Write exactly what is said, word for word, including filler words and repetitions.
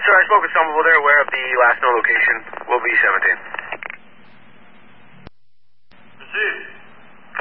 Sir, I spoke with someone. Well, they're aware of the last known location. Will be seven.